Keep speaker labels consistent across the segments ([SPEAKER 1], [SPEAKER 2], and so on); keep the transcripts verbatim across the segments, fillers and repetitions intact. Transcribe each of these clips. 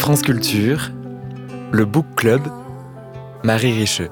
[SPEAKER 1] France Culture, le Book Club, Marie Richeux.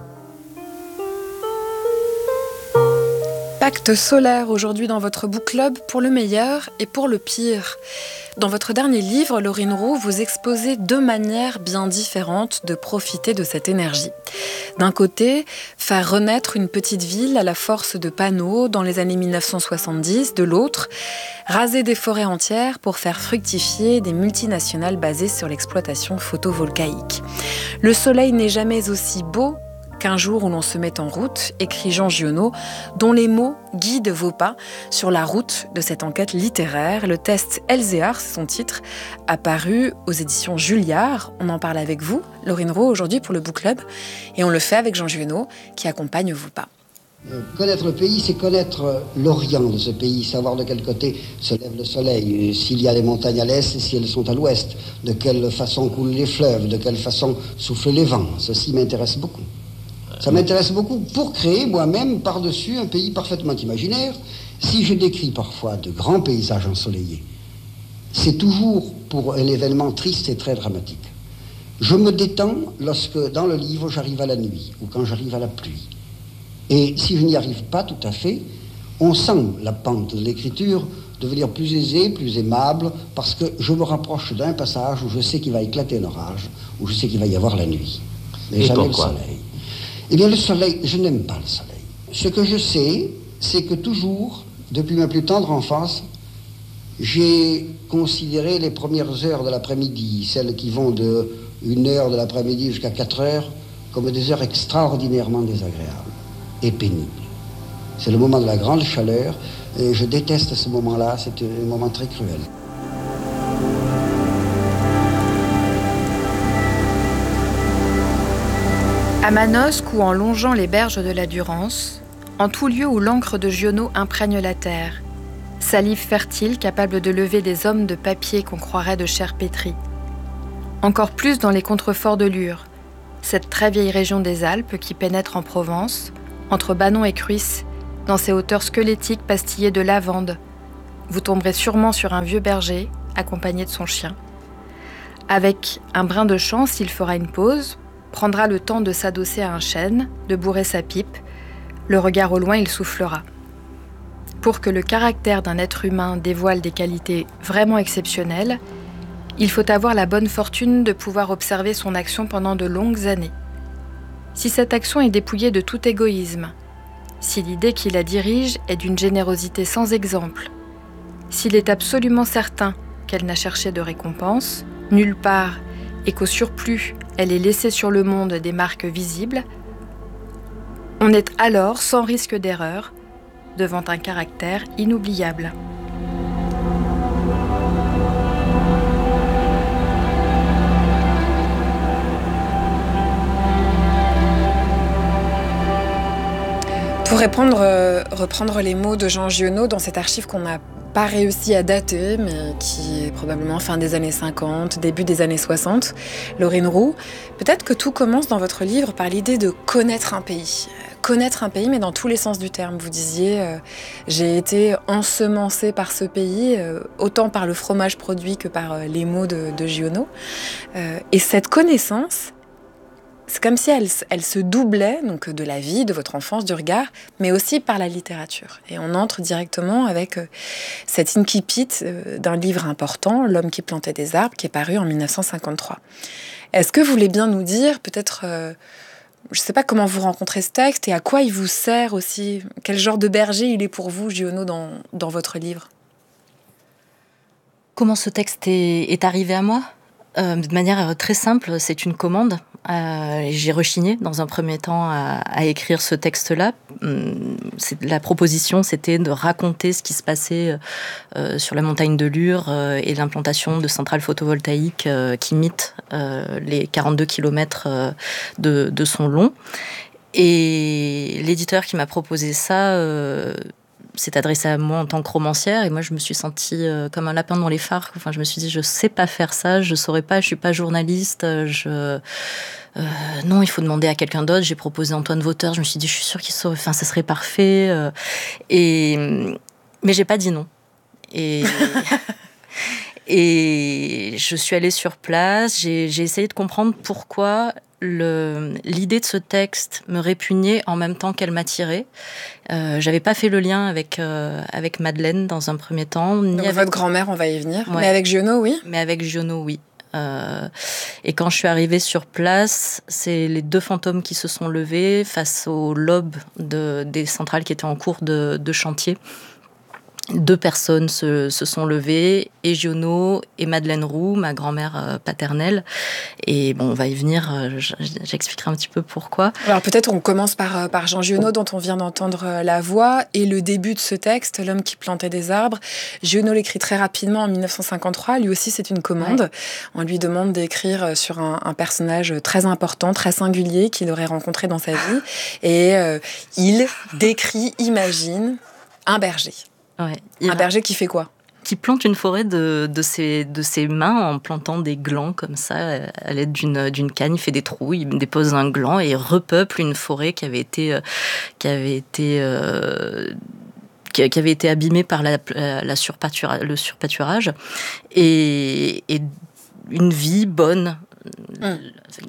[SPEAKER 2] Pacte solaire aujourd'hui dans votre book club pour le meilleur et pour le pire. Dans votre dernier livre, Laurine Roux, vous exposez deux manières bien différentes de profiter de cette énergie. D'un côté, faire renaître une petite ville à la force de panneaux dans les années mille neuf cent soixante-dix. De l'autre, raser des forêts entières pour faire fructifier des multinationales basées sur l'exploitation photovoltaïque. Le soleil n'est jamais aussi beau qu'un jour où l'on se met en route, écrit Jean Giono, dont les mots guident vos pas sur la route de cette enquête littéraire. Le test Elzéar, c'est son titre, apparu aux éditions Julliard. On en parle avec vous, Laurine Roux, aujourd'hui pour le Book Club, et on le fait avec Jean Giono, qui accompagne vos pas.
[SPEAKER 3] Euh, connaître le pays, c'est connaître l'orient de ce pays, savoir de quel côté se lève le soleil, s'il y a des montagnes à l'est et si elles sont à l'ouest, de quelle façon coulent les fleuves, de quelle façon soufflent les vents. Ceci m'intéresse beaucoup. Ça m'intéresse beaucoup pour créer moi-même par-dessus un pays parfaitement imaginaire. Si je décris parfois de grands paysages ensoleillés, c'est toujours pour un événement triste et très dramatique. Je me détends lorsque, dans le livre, j'arrive à la nuit ou quand j'arrive à la pluie. Et si je n'y arrive pas tout à fait, on sent la pente de l'écriture devenir plus aisée, plus aimable, parce que je me rapproche d'un passage où je sais qu'il va éclater un orage, où je sais qu'il va y avoir la nuit. Mais
[SPEAKER 4] et
[SPEAKER 3] jamais
[SPEAKER 4] pourquoi ?
[SPEAKER 3] le soleil. Eh bien, le soleil, je n'aime pas le soleil. Ce que je sais, c'est que toujours, depuis ma plus tendre enfance, j'ai considéré les premières heures de l'après-midi, celles qui vont de une heure de l'après-midi jusqu'à quatre heures, comme des heures extraordinairement désagréables et pénibles. C'est le moment de la grande chaleur, et je déteste ce moment-là, c'est un moment très cruel.
[SPEAKER 2] À Manosque ou en longeant les berges de la Durance, en tout lieu où l'encre de Giono imprègne la terre, salive fertile capable de lever des hommes de papier qu'on croirait de chair pétrie. Encore plus dans les contreforts de Lure, cette très vieille région des Alpes qui pénètre en Provence, entre Banon et Cruys, dans ces hauteurs squelettiques pastillées de lavande. Vous tomberez sûrement sur un vieux berger, accompagné de son chien. Avec un brin de chance, il fera une pause, prendra le temps de s'adosser à un chêne, de bourrer sa pipe. Le regard au loin, il soufflera. Pour que le caractère d'un être humain dévoile des qualités vraiment exceptionnelles, il faut avoir la bonne fortune de pouvoir observer son action pendant de longues années. Si cette action est dépouillée de tout égoïsme, si l'idée qui la dirige est d'une générosité sans exemple, s'il est absolument certain qu'elle n'a cherché de récompense, nulle part, et qu'au surplus, elle est laissée sur le monde des marques visibles, on est alors, sans risque d'erreur, devant un caractère inoubliable. Pour reprendre, euh, reprendre les mots de Jean Giono dans cette archive qu'on n'a pas réussi à dater, mais qui est probablement fin des années cinquante, début des années soixante, Laurine Roux, peut-être que tout commence dans votre livre par l'idée de connaître un pays. Connaître un pays, mais dans tous les sens du terme. Vous disiez, euh, j'ai été ensemencée par ce pays, euh, autant par le fromage produit que par euh, les mots de, de Giono. Euh, et cette connaissance, c'est comme si elle, elle se doublait donc, de la vie, de votre enfance, du regard, mais aussi par la littérature. Et on entre directement avec euh, cet incipit euh, d'un livre important, L'homme qui plantait des arbres, qui est paru en mille neuf cent cinquante-trois. Est-ce que vous voulez bien nous dire, peut-être, euh, je ne sais pas comment vous rencontrez ce texte et à quoi il vous sert aussi? Quel genre de berger il est pour vous, Giono, dans, dans votre livre?
[SPEAKER 5] Comment ce texte est, est arrivé à moi ? Euh, de manière très simple, c'est une commande. Euh, j'ai rechigné dans un premier temps à, à écrire ce texte-là. C'est, la proposition, c'était de raconter ce qui se passait euh, sur la montagne de Lure euh, et l'implantation de centrales photovoltaïques euh, qui imitent euh, les quarante-deux kilomètres euh, de, de son long. Et l'éditeur qui m'a proposé ça euh, s'est adressé à moi en tant que romancière et moi je me suis sentie euh, comme un lapin dans les phares. Enfin, je me suis dit je sais pas faire ça, je saurais pas, je suis pas journaliste, je euh, non, il faut demander à quelqu'un d'autre. J'ai proposé Antoine Vauteur, je me suis dit je suis sûre qu'il saurait, enfin ça serait parfait euh, et mais j'ai pas dit non. Et Et je suis allée sur place, j'ai, j'ai essayé de comprendre pourquoi le, l'idée de ce texte me répugnait en même temps qu'elle m'attirait. Euh, j'avais pas fait le lien avec, euh, avec Madeleine dans un premier temps. Ni
[SPEAKER 4] Donc
[SPEAKER 5] avec
[SPEAKER 4] votre grand-mère, on va y venir.
[SPEAKER 5] Ouais.
[SPEAKER 4] Mais avec Giono, oui.
[SPEAKER 5] Mais avec Giono, oui. Euh, et quand je suis arrivée sur place, c'est les deux fantômes qui se sont levés face au lobe de, des centrales qui étaient en cours de, de chantier. Deux personnes se, se sont levées, et Giono et Madeleine Roux, ma grand-mère paternelle. Et bon, on va y venir, j'expliquerai un petit peu pourquoi.
[SPEAKER 4] Alors peut-être on commence par, par Jean Giono, dont on vient d'entendre la voix, et le début de ce texte, L'homme qui plantait des arbres. Giono l'écrit très rapidement en dix-neuf cent cinquante-trois, lui aussi c'est une commande. Ouais. On lui demande d'écrire sur un, un personnage très important, très singulier, qu'il aurait rencontré dans sa vie. Et euh, il décrit, imagine, un berger.
[SPEAKER 5] Ouais,
[SPEAKER 4] un berger qui fait quoi ?
[SPEAKER 5] Qui plante une forêt de, de, ses, de ses mains en plantant des glands comme ça, à l'aide d'une, d'une canne. Il fait des trous, il dépose un gland et il repeuple une forêt qui avait été, qui avait été, euh, qui avait été abîmée par la, la surpâtura, le surpâturage. Et, et une vie bonne. Hum.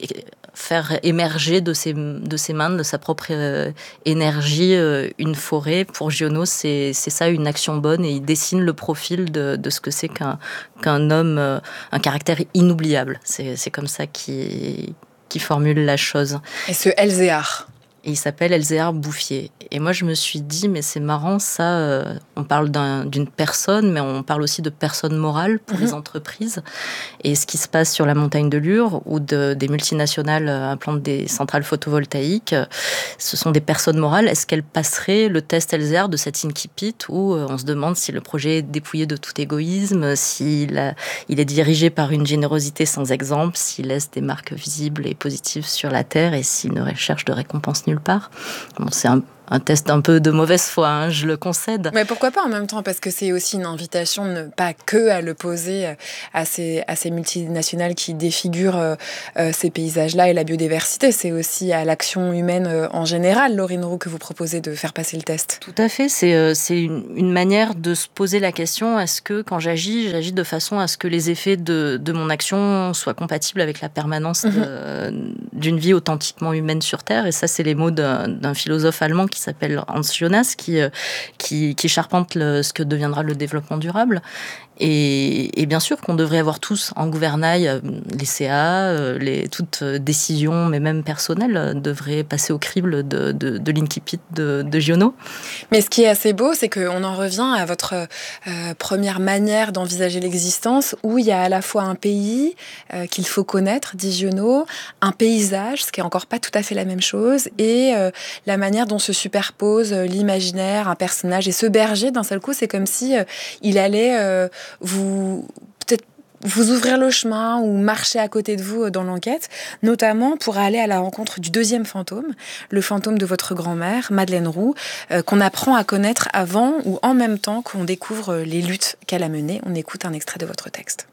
[SPEAKER 5] Faire émerger de ses, de ses mains, de sa propre euh, énergie, euh, une forêt. Pour Giono, c'est, c'est ça, une action bonne, et il dessine le profil de, de ce que c'est qu'un, qu'un homme, euh, un caractère inoubliable. C'est, c'est comme ça qu'il, qu'il formule la chose.
[SPEAKER 4] Et ce Elzéar ?
[SPEAKER 5] Et il s'appelle Elzéar Bouffier. Et moi, je me suis dit, mais c'est marrant, ça, euh, on parle d'un, d'une personne, mais on parle aussi de personne morale pour mmh. les entreprises. Et ce qui se passe sur la montagne de Lure, où de, des multinationales implantent des centrales photovoltaïques, ce sont des personnes morales. Est-ce qu'elles passeraient le test Elzéar de cet incipit, où euh, on se demande si le projet est dépouillé de tout égoïsme, s'il a, il est dirigé par une générosité sans exemple, s'il laisse des marques visibles et positives sur la terre, et s'il ne recherche de récompense nulle part. Bon, c'est un, un test un peu de mauvaise foi, hein, je le concède.
[SPEAKER 4] Mais pourquoi pas en même temps, parce que c'est aussi une invitation, ne pas que à le poser à ces, à ces multinationales qui défigurent euh, ces paysages-là et la biodiversité. C'est aussi à l'action humaine euh, en général, Laurine Roux, que vous proposez de faire passer le test.
[SPEAKER 5] Tout à fait. C'est, euh, c'est une, une manière de se poser la question, est-ce que quand j'agis, j'agis de façon à ce que les effets de, de mon action soient compatibles avec la permanence de, mmh. d'une vie authentiquement humaine sur Terre. Et ça, c'est les mots d'un, d'un philosophe allemand qui s'appelle Hans Jonas, qui, qui, qui charpente le, ce que deviendra le développement durable. Et, et bien sûr qu'on devrait avoir tous en gouvernail, les C A, les, toute décision, mais même personnelle, devrait passer au crible de, de, de l'incipit de, de Giono.
[SPEAKER 4] Mais ce qui est assez beau, c'est qu'on en revient à votre euh, première manière d'envisager l'existence, où il y a à la fois un pays euh, qu'il faut connaître, dit Giono, un paysage, ce qui est encore pas tout à fait la même chose, et euh, la manière dont se superpose l'imaginaire, un personnage. Et ce berger, d'un seul coup, c'est comme si euh, il allait... Euh, vous peut-être vous ouvrir le chemin ou marcher à côté de vous dans l'enquête, notamment pour aller à la rencontre du deuxième fantôme, le fantôme de votre grand-mère, Madeleine Roux, euh, qu'on apprend à connaître avant ou en même temps qu'on découvre les luttes qu'elle a menées. On écoute un extrait de votre texte.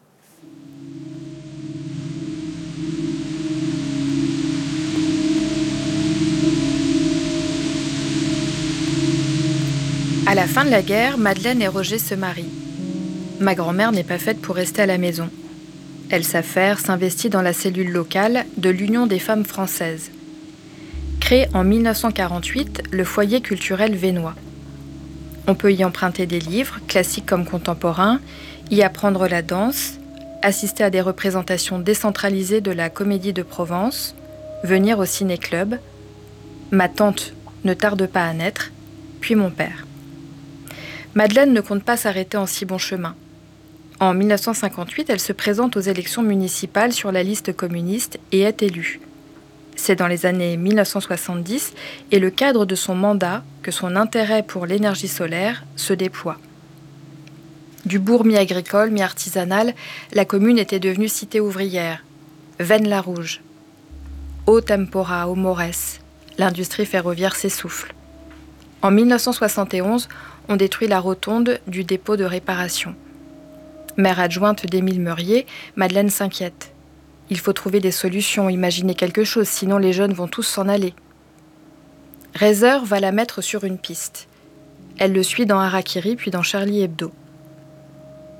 [SPEAKER 2] À la fin de la guerre, Madeleine et Roger se marient. Ma grand-mère n'est pas faite pour rester à la maison. Elle s'affaire, s'investit dans la cellule locale de l'Union des femmes françaises. Créé en dix-neuf cent quarante-huit, le foyer culturel vénois. On peut y emprunter des livres, classiques comme contemporains, y apprendre la danse, assister à des représentations décentralisées de la Comédie de Provence, venir au ciné-club. Ma tante ne tarde pas à naître, puis mon père. Madeleine ne compte pas s'arrêter en si bon chemin. En dix-neuf cent cinquante-huit, elle se présente aux élections municipales sur la liste communiste et est élue. C'est dans les années dix-neuf cent soixante-dix et le cadre de son mandat que son intérêt pour l'énergie solaire se déploie. Du bourg mi-agricole, mi-artisanal, la commune était devenue cité ouvrière. Vennes-la-Rouge. Au tempora, au Morès, l'industrie ferroviaire s'essouffle. En dix-neuf cent soixante et onze, on détruit la rotonde du dépôt de réparation. Maire adjointe d'Émile Meurier, Madeleine s'inquiète. Il faut trouver des solutions, imaginer quelque chose, sinon les jeunes vont tous s'en aller. Reiser va la mettre sur une piste. Elle le suit dans Harakiri, puis dans Charlie Hebdo.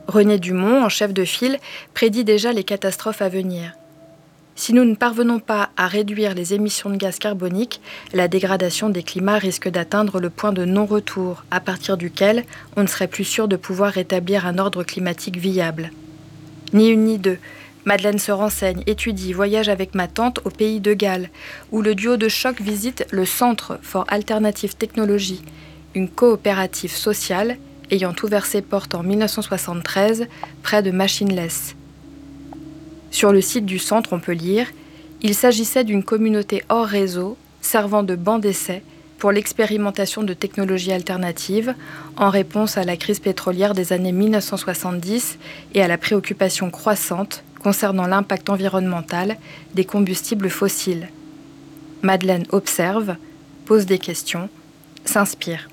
[SPEAKER 2] René Dumont, en chef de file, prédit déjà les catastrophes à venir. Si nous ne parvenons pas à réduire les émissions de gaz carboniques, la dégradation des climats risque d'atteindre le point de non-retour, à partir duquel on ne serait plus sûr de pouvoir rétablir un ordre climatique viable. Ni une ni deux. Madeleine se renseigne, étudie, voyage avec ma tante au pays de Galles, où le duo de choc visite le Centre for Alternative Technology, une coopérative sociale ayant ouvert ses portes en dix-neuf cent soixante-treize près de Machineless. Sur le site du centre, on peut lire « Il s'agissait d'une communauté hors réseau servant de banc d'essai pour l'expérimentation de technologies alternatives en réponse à la crise pétrolière des années dix-neuf cent soixante-dix et à la préoccupation croissante concernant l'impact environnemental des combustibles fossiles. » Madeleine observe, pose des questions, s'inspire.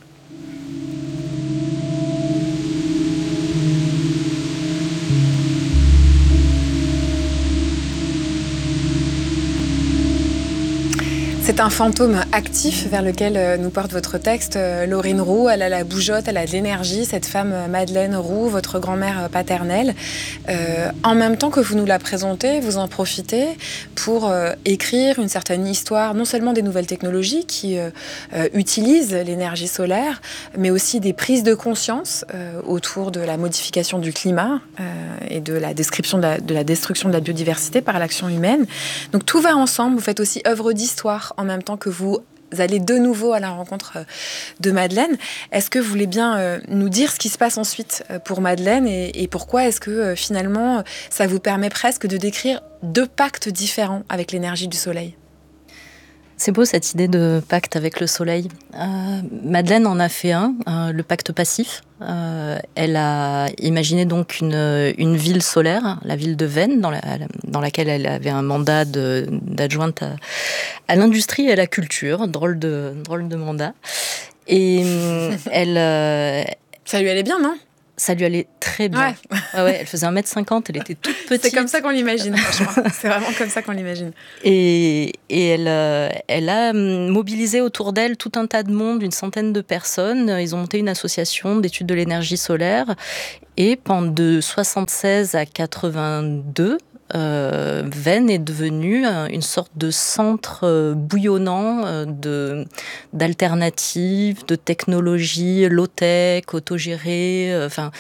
[SPEAKER 4] C'est un fantôme actif vers lequel nous porte votre texte. Laurine Roux, elle a la bougeotte, elle a de l'énergie, cette femme Madeleine Roux, votre grand-mère paternelle. Euh, en même temps que vous nous la présentez, vous en profitez pour euh, écrire une certaine histoire, non seulement des nouvelles technologies qui euh, euh, utilisent l'énergie solaire, mais aussi des prises de conscience euh, autour de la modification du climat euh, et de la description de la, de la destruction de la biodiversité par l'action humaine. Donc tout va ensemble, vous faites aussi œuvre d'histoire en même temps que vous allez de nouveau à la rencontre de Madeleine. Est-ce que vous voulez bien euh, nous dire ce qui se passe ensuite pour Madeleine et, et pourquoi est-ce que euh, finalement ça vous permet presque de décrire deux pactes différents avec l'énergie du soleil ?
[SPEAKER 5] C'est beau cette idée de pacte avec le soleil. Euh, Madeleine en a fait un, euh, le pacte passif. Euh, elle a imaginé donc une, une ville solaire, la ville de Veynes, dans, la, dans laquelle elle avait un mandat de, d'adjointe à, à l'industrie et à la culture. Drôle de, drôle de mandat. Et elle... Euh,
[SPEAKER 4] Ça lui allait bien, non ?
[SPEAKER 5] Ça lui allait très bien.
[SPEAKER 4] Ouais.
[SPEAKER 5] Ouais, ouais, elle faisait un mètre cinquante, elle était toute petite.
[SPEAKER 4] C'est comme ça qu'on l'imagine, franchement. C'est vraiment comme ça qu'on l'imagine.
[SPEAKER 5] Et, et elle, euh, elle a mobilisé autour d'elle tout un tas de monde, une centaine de personnes. Ils ont monté une association d'études de l'énergie solaire. Et pendant de soixante-seize à quatre-vingt-deux, Euh, Veynes est devenue une sorte de centre euh, bouillonnant euh, de, d'alternatives, de technologies low-tech, autogérées, euh, enfin,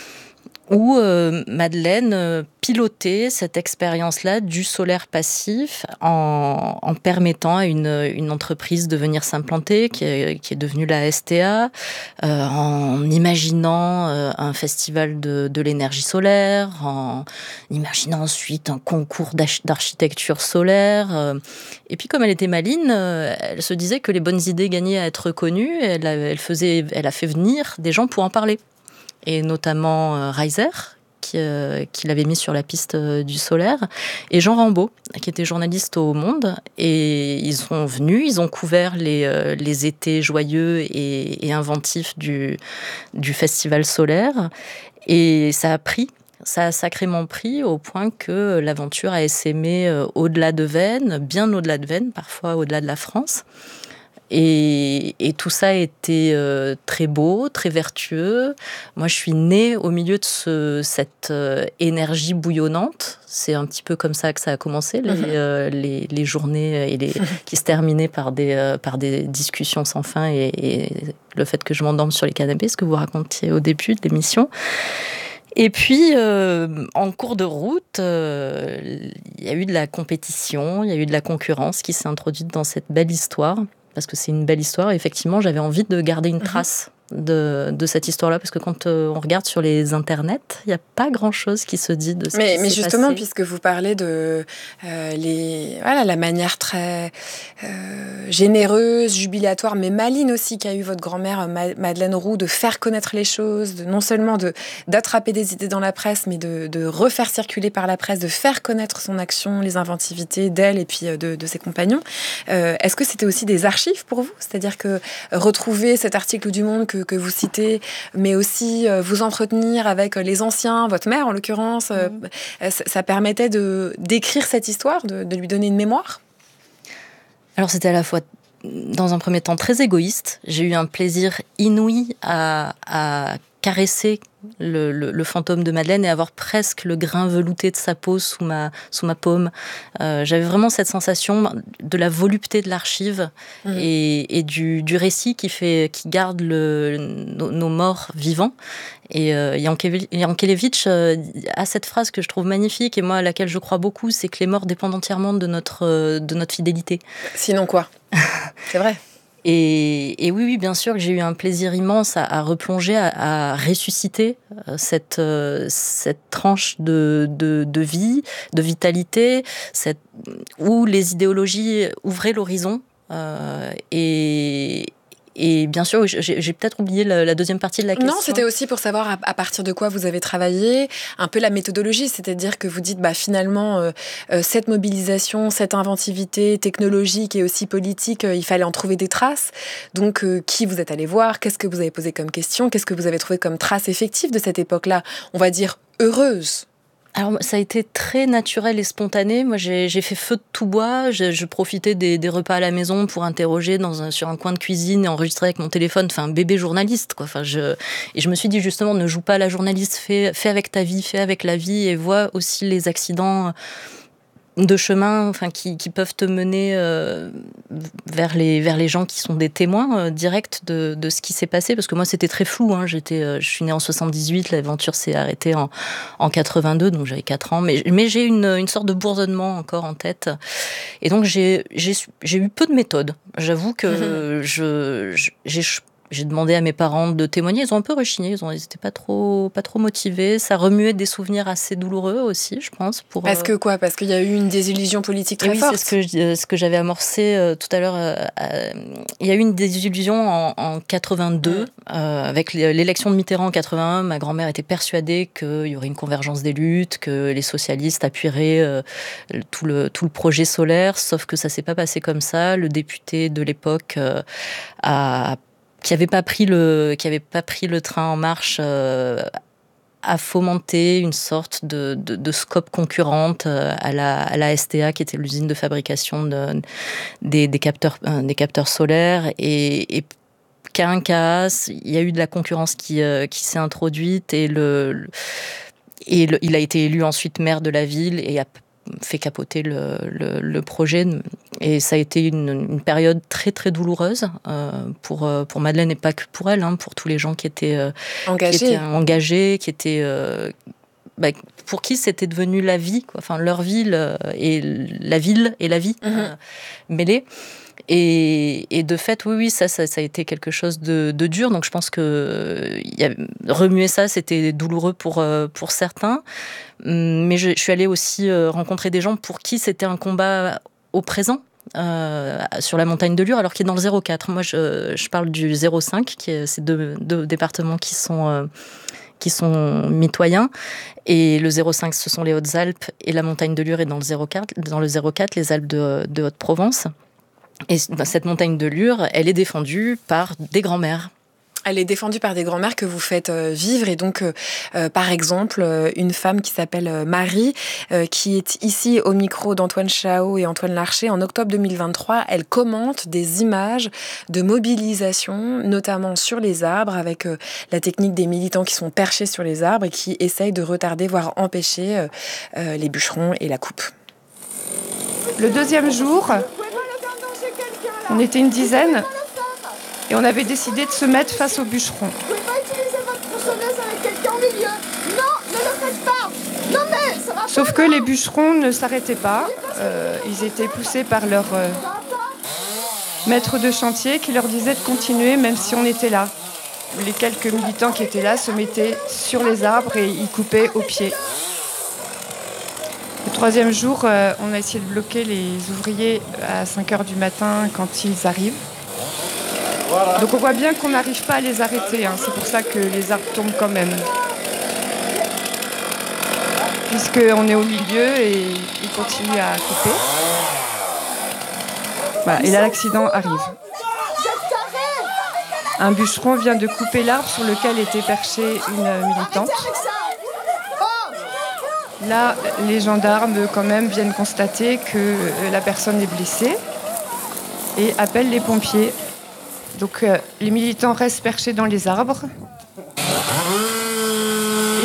[SPEAKER 5] où euh, Madeleine euh, pilotait cette expérience-là du solaire passif en, en permettant à une, une entreprise de venir s'implanter, qui est, qui est devenue la S T A, euh, en imaginant euh, un festival de, de l'énergie solaire, en imaginant ensuite un concours d'architecture solaire. Euh, et puis, comme elle était maligne, euh, elle se disait que les bonnes idées gagnaient à être reconnues. Elle a, elle faisait, elle a fait venir des gens pour en parler. Et notamment euh, Reiser, qui, euh, qui l'avait mis sur la piste euh, du solaire, et Jean Rambaud, qui était journaliste au Monde. Et ils sont venus, ils ont couvert les, euh, les étés joyeux et, et inventifs du, du festival solaire. Et ça a pris, ça a sacrément pris, au point que l'aventure a essaimé euh, au-delà de Veynes, bien au-delà de Veynes, parfois au-delà de la France. Et, et tout ça a été euh, très beau, très vertueux. Moi, je suis née au milieu de ce, cette euh, énergie bouillonnante. C'est un petit peu comme ça que ça a commencé, les, mmh. euh, les, les journées et les, qui se terminaient par des, euh, par des discussions sans fin et, et le fait que je m'endorme sur les canapés, ce que vous racontiez au début de l'émission. Et puis, euh, en cours de route, euh, il y a eu de la compétition, il y a eu de la concurrence qui s'est introduite dans cette belle histoire. Parce que c'est une belle histoire. Et effectivement, j'avais envie de garder une trace de, de cette histoire-là. Parce que quand euh, on regarde sur les internets, il n'y a pas grand-chose qui se dit de ce
[SPEAKER 4] mais,
[SPEAKER 5] qui
[SPEAKER 4] mais
[SPEAKER 5] s'est
[SPEAKER 4] justement,
[SPEAKER 5] passé.
[SPEAKER 4] Puisque vous parlez de euh, les, voilà, la manière très euh, généreuse, jubilatoire, mais maligne aussi qu'a eu votre grand-mère Madeleine Roux de faire connaître les choses, de, non seulement de, d'attraper des idées dans la presse, mais de, de refaire circuler par la presse, de faire connaître son action, les inventivités d'elle et puis de, de ses compagnons. Euh, est-ce que c'était aussi des archives pour vous ? C'est-à-dire que retrouver cet article du Monde que, que vous citez, mais aussi euh, vous entretenir avec les anciens, votre mère en l'occurrence, euh, mmh. ça, ça permettait de, d'écrire cette histoire, de, de lui donner une mémoire ?
[SPEAKER 5] Alors c'était à la fois, dans un premier temps, très égoïste. J'ai eu un plaisir inouï à, à caresser le, le, le fantôme de Madeleine et avoir presque le grain velouté de sa peau sous ma, sous ma paume. Euh, j'avais vraiment cette sensation de la volupté de l'archive mmh. et, et du, du récit qui, fait, qui garde le, nos, nos morts vivants. Et euh, Yankelevitch euh, a cette phrase que je trouve magnifique et moi à laquelle je crois beaucoup, c'est que les morts dépendent entièrement de notre, euh, de notre fidélité.
[SPEAKER 4] Sinon quoi? C'est vrai.
[SPEAKER 5] Et, et oui, oui, bien sûr que j'ai eu un plaisir immense à, à replonger, à, à ressusciter cette, euh, cette tranche de, de, de vie, de vitalité, cette, où les idéologies ouvraient l'horizon. Euh, et, et bien sûr, j'ai, j'ai peut-être oublié la, la deuxième partie de la question.
[SPEAKER 4] Non, c'était aussi pour savoir à, à partir de quoi vous avez travaillé, un peu la méthodologie, c'est-à-dire que vous dites bah, finalement, euh, euh, cette mobilisation, cette inventivité technologique et aussi politique, euh, il fallait en trouver des traces. Donc, euh, qui vous êtes allé voir? Qu'est-ce que vous avez posé comme question? Qu'est-ce que vous avez trouvé comme trace effective de cette époque-là? On va dire heureuse.
[SPEAKER 5] Alors, ça a été très naturel et spontané. Moi, j'ai, j'ai fait feu de tout bois. Je, je profitais des, des repas à la maison pour interroger dans un, sur un coin de cuisine et enregistrer avec mon téléphone. Enfin, un bébé journaliste, quoi. Enfin, je, et je me suis dit, justement, ne joue pas à la journaliste. Fais, fais avec ta vie, fais avec la vie et vois aussi les accidents de chemin, enfin, qui, qui peuvent te mener euh, vers, les, vers les gens qui sont des témoins euh, directs de, de ce qui s'est passé. Parce que moi, c'était très flou. Hein. J'étais, euh, je suis née en soixante-dix-huit, l'aventure s'est arrêtée en, en quatre-vingt-deux, donc j'avais quatre ans. Mais, mais j'ai une, une sorte de bourdonnement encore en tête. Et donc, j'ai, j'ai, j'ai eu peu de méthode. J'avoue que mmh. je, j'ai... J'ai demandé à mes parents de témoigner. Ils ont un peu rechigné. Ils n'étaient pas trop, pas trop motivés. Ça remuait des souvenirs assez douloureux aussi, je pense. Pour,
[SPEAKER 4] Parce que quoi? Parce qu'il y a eu une désillusion politique très
[SPEAKER 5] oui,
[SPEAKER 4] forte.
[SPEAKER 5] C'est ce que, je, ce que j'avais amorcé euh, tout à l'heure. Euh, euh, il y a eu une désillusion en, en quatre-vingt-deux. Mmh. Euh, avec l'élection de Mitterrand en quatre-vingt-un, ma grand-mère était persuadée qu'il y aurait une convergence des luttes, que les socialistes appuieraient euh, tout, le, tout le projet solaire. Sauf que ça ne s'est pas passé comme ça. Le député de l'époque euh, a... qui n'avait pas pris le qui avait pas pris le train en marche euh, a fomenté une sorte de, de, de scope concurrente euh, à la à la S T A, qui était l'usine de fabrication de, des, des capteurs euh, des capteurs solaires, et, et qu'à un cas il y a eu de la concurrence qui euh, qui s'est introduite, et le, le et le, il a été élu ensuite maire de la ville et a fait capoter le, le, le projet. Et ça a été une, une période très très douloureuse euh, pour, pour Madeleine, et pas que pour elle, hein, pour tous les gens qui étaient, euh,
[SPEAKER 4] engagés.
[SPEAKER 5] qui étaient engagés, qui étaient, euh, bah, pour qui c'était devenu la vie, quoi. Enfin, leur ville euh, et la ville et la vie mm-hmm. euh, mêlées. Et, et de fait, oui, oui, ça, ça, ça a été quelque chose de, de dur. Donc, je pense que y a, remuer ça, c'était douloureux pour, pour certains. Mais je, je suis allée aussi rencontrer des gens pour qui c'était un combat au présent, euh, sur la montagne de Lure, alors qu'il est dans le zéro quatre. Moi, je, je parle du zéro cinq, qui est ces deux, deux départements qui sont... Euh, qui sont mitoyens, et le zéro cinq, ce sont les Hautes-Alpes, et la montagne de Lure est dans le zéro quatre, dans le zéro quatre, les Alpes de, de Haute-Provence. Et cette montagne de Lure, elle est défendue par des grands-mères.
[SPEAKER 4] Elle est défendue par des grands-mères que vous faites euh, vivre. Et donc, euh, euh, par exemple, euh, une femme qui s'appelle euh, Marie, euh, qui est ici au micro d'Antoine Chao et Antoine Larcher en octobre deux mille vingt-trois. Elle commente des images de mobilisation, notamment sur les arbres, avec euh, la technique des militants qui sont perchés sur les arbres et qui essayent de retarder, voire empêcher euh, euh, les bûcherons et la coupe.
[SPEAKER 6] Le deuxième jour, on était une dizaine et on avait décidé de se mettre face aux bûcherons.
[SPEAKER 7] Vous pouvez pas utiliser votre tronçonneuse avec quelqu'un au milieu. Non, ne le faites pas. Non mais ça va.
[SPEAKER 6] Sauf que les bûcherons ne s'arrêtaient pas. Euh, ils étaient poussés par leur euh, maître de chantier qui leur disait de continuer même si on était là. Les quelques militants qui étaient là se mettaient sur les arbres et ils coupaient au pied. Le troisième jour, euh, on a essayé de bloquer les ouvriers à cinq heures du matin quand ils arrivent. Voilà. Donc on voit bien qu'on n'arrive pas à les arrêter, hein. C'est pour ça que les arbres tombent quand même. Puisqu'on est au milieu et ils continuent à couper. Voilà. Et là, l'accident arrive. Un bûcheron vient de couper l'arbre sur lequel était perchée une militante. Là, les gendarmes, quand même, viennent constater que la personne est blessée et appellent les pompiers. Donc, euh, les militants restent perchés dans les arbres.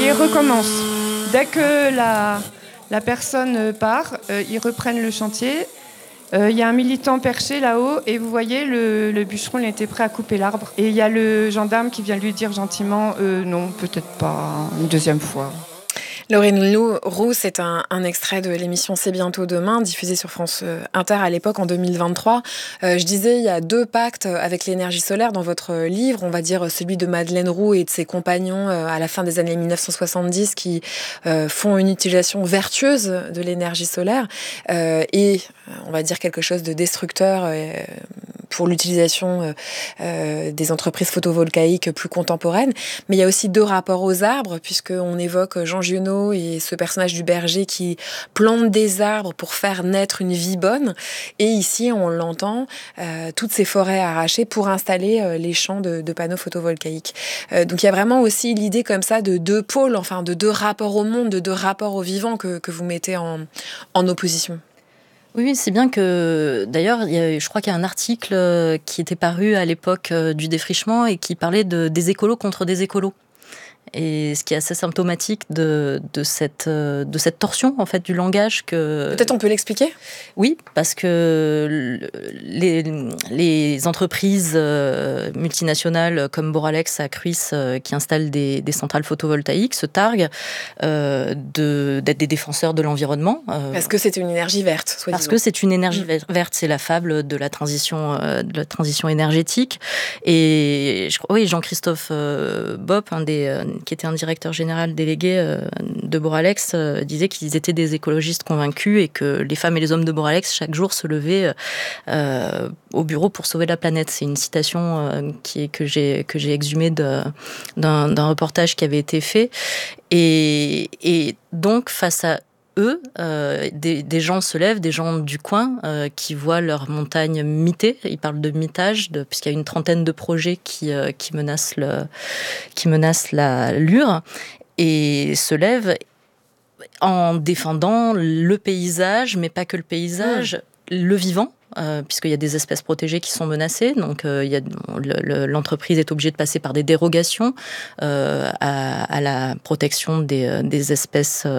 [SPEAKER 6] ils recommencent. Dès que la, la personne part, euh, ils reprennent le chantier. Il euh, y a un militant perché là-haut et vous voyez, le, le bûcheron il était prêt à couper l'arbre. Et il y a le gendarme qui vient lui dire gentiment euh, « Non, peut-être pas, une deuxième fois ».
[SPEAKER 4] Laurine Roux, c'est un, un extrait de l'émission C'est bientôt demain, diffusée sur France Inter à l'époque en deux mille vingt-trois. Euh, je disais, il y a deux pactes avec l'énergie solaire dans votre livre, on va dire celui de Madeleine Roux et de ses compagnons euh, à la fin des années mille neuf cent soixante-dix qui euh, font une utilisation vertueuse de l'énergie solaire euh, et on va dire quelque chose de destructeur euh, pour l'utilisation euh, euh, des entreprises photovoltaïques plus contemporaines. Mais il y a aussi deux rapports aux arbres, puisqu'on évoque Jean Giono et ce personnage du berger qui plante des arbres pour faire naître une vie bonne. Et ici, on l'entend, euh, toutes ces forêts arrachées pour installer euh, les champs de, de panneaux photovoltaïques. Euh, donc il y a vraiment aussi l'idée comme ça de deux pôles, enfin de deux rapports au monde, de deux rapports au vivant que, que vous mettez en, en opposition.
[SPEAKER 5] Oui, c'est bien que, d'ailleurs, il y a, je crois qu'il y a un article qui était paru à l'époque du défrichement et qui parlait de, des écolos contre des écolos. Et ce qui est assez symptomatique de, de, cette, de cette torsion en fait, du langage. Que...
[SPEAKER 4] Peut-être on peut l'expliquer ?
[SPEAKER 5] Oui, parce que les, les entreprises multinationales comme Boralex à Cruys qui installent des, des centrales photovoltaïques se targuent euh, de, d'être des défenseurs de l'environnement. Euh,
[SPEAKER 4] parce que c'est une énergie verte, soit
[SPEAKER 5] Parce
[SPEAKER 4] disons.
[SPEAKER 5] que c'est une énergie mmh. verte, c'est la fable de la transition, euh, de la transition énergétique. Et je, oui, Jean-Christophe euh, Bopp, un des... Euh, qui était un directeur général délégué euh, de Boralex, euh, disait qu'ils étaient des écologistes convaincus et que les femmes et les hommes de Boralex, chaque jour, se levaient euh, au bureau pour sauver la planète. C'est une citation euh, qui est, que, j'ai, que j'ai exhumée de, d'un, d'un reportage qui avait été fait. Et, et donc, face à eux, euh, des, des gens se lèvent, des gens du coin euh, qui voient leur montagne mitée. Ils parlent de mitage, de, puisqu'il y a une trentaine de projets qui, euh, qui menacent, le, qui menacent la lure, et se lèvent en défendant le paysage, mais pas que le paysage, mmh. le vivant. Euh, puisqu'il y a des espèces protégées qui sont menacées, donc euh, il y a, le, le, l'entreprise est obligée de passer par des dérogations euh, à, à la protection des, des espèces